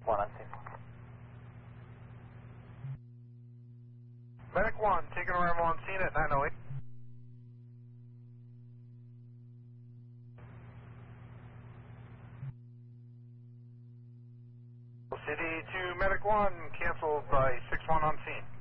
1 on scene. Medic 1, taking arrival on scene at 908. City 2, Medic 1, canceled by 6-1 on scene.